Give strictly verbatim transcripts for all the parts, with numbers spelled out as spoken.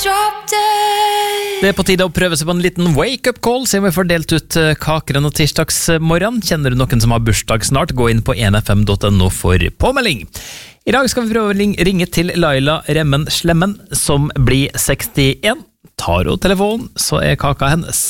Det er på tide å prøve seg på en liten wake-up call, siden vi får delt ut kakeren og tirsdagsmorgen. Kjenner du noen som har bursdag snart, gå inn på en f m punktum no for påmelding. I dag skal vi prøve å ringe til Laila Remmen Slemmen, som blir sekstien. Tar hun telefonen, så er kaka hennes.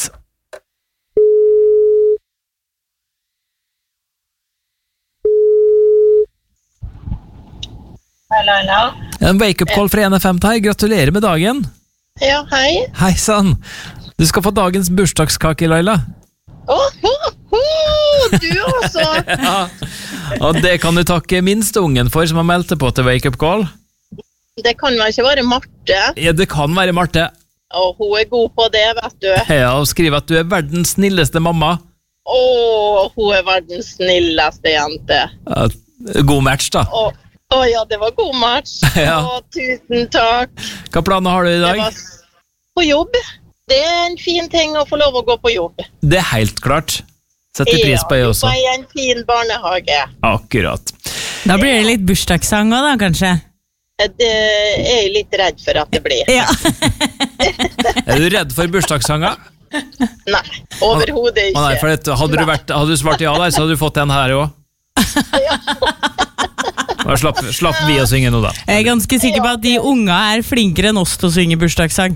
Hei, Laila. En wake-up call fra en f m til her. Gratulerer med dagen. Ja, hei. Hei sann. Du skal få dagens bursdagskake, Laila. Åh, oh, oh, oh, du også. Ja. Og det kan du takke minste ungen for, som har meldt på til wake-up call. Det kan vel ikke være Marte? Ja, det kan være Marte. Og hun er god på det, vet du. Ja, og skriver at du er verdens snilleste mamma. Åh, hun er verdens snilleste jente. Ja, god match da. Åh, åh ja, det var god match. Ja. Åh, tusen takk. Hva planer har du i dag? Det var på jobb. Det er en fin ting å få lov å gå på jobb. Det er helt klart. Setter pris på det også. Ja, jobba i en fin barnehage. Akkurat. Da blir det litt bursdagssang også da, kanskje? Det er jeg litt redd for at det blir. Ja. Er du redd for bursdagssanger? Nei, overhodet ikke. Å nei, for det, hadde, du vært, hadde du svart ja der, så hadde du fått en her også. Ja. Da slapp, slapp vi å synge nå da. Jeg er ganske sikker på at de unga er flinkere enn oss til å synge bursdagssang.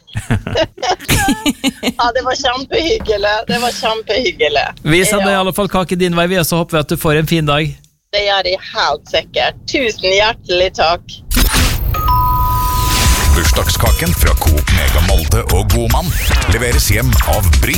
Ja, det var kjempehyggelig. Det var kjempehyggelig. Vi sender Ja. i alle fall kake din vei, og så håper vi at du får en fin dag. Det gjør jeg helt sikkert. Tusen hjertelig takk. Bursdagskaken fra Coop Mega Molde og Godmann leveres hjem av Bring.